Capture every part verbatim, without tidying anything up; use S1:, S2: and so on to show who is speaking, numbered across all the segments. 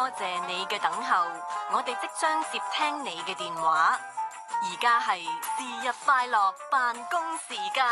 S1: 謝你嘅等候，我哋即將接聽你嘅電話。而家係是日快樂辦公時間。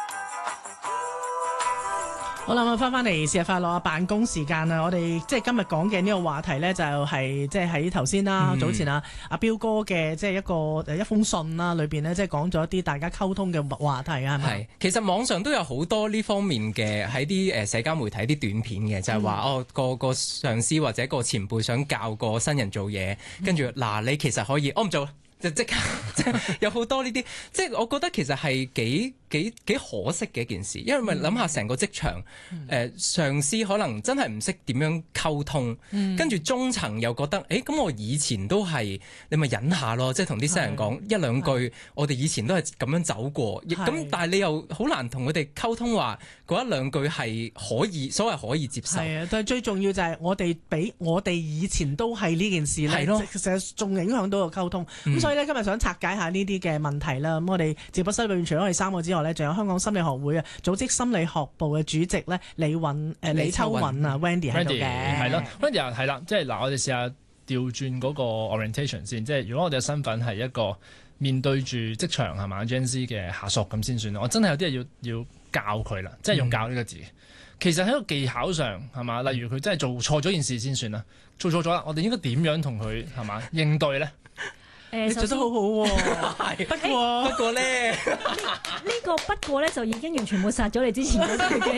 S2: 好啦，我翻翻嚟是日快樂啊！辦公時間啊，我哋即係今日講嘅呢個話題呢，就係即係喺頭先啦，早前啊，阿彪哥嘅即係一個誒一封信啦，裏邊呢，即係講咗一啲大家溝通嘅話題啊，係咪？係，
S3: 其實網上都有好多呢方面嘅喺啲誒社交媒體啲短片嘅，就係、是、話、嗯、哦個個上司或者個前輩想教個新人做嘢，跟住嗱你其實可以，我唔做。就即刻有好多呢啲，即係我覺得其實係幾幾幾可惜嘅一件事，因為咪諗下成個職場，誒、嗯呃、上司可能真係唔識點樣溝通，嗯、跟住中層又覺得，誒咁我以前都係，你咪忍下咯，即係同啲新人講一兩句，我哋以前都係咁樣走過，咁但係你又好難同佢哋溝通話嗰一兩句係可以，所謂可以接受。
S2: 係啊，但係最重要就係我哋俾我哋以前都係呢件事咧，其實仲影響到個溝通。咁、嗯、所以咧，今日想拆解下呢啲嘅問題啦。咁我哋直播室裏面除咗我哋三個之外咧，仲有香港心理學會啊組織心理學部嘅主席咧李允誒李秋允啊 Wendy 喺度嘅。
S4: 係咯 Wendy 係啦，即係嗱，我哋試下調轉嗰個 orientation 先，即係如果我哋嘅身份係一個面對住職場係嘛 Gen Z 嘅下屬咁先算啦。我真係有啲嘢要要教佢啦，即係用教呢個字。嗯、其實喺個技巧上係嘛，例如佢真係做錯咗件事先算啦，做錯咗啦，我哋應該點樣同佢係嘛應對咧？
S2: 誒，你做得好好喎，不過不過咧，
S5: 呢個不過咧就已經完全抹殺咗你之前嗰句嘅